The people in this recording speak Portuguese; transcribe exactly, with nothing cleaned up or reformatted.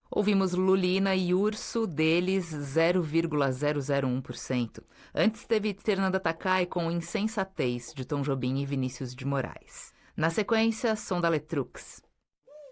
Ouvimos Lulina e Urso, deles zero vírgula zero zero um por cento. Antes teve Fernanda Takai com Insensatez, de Tom Jobim e Vinícius de Moraes. Na sequência, Som da Letrux.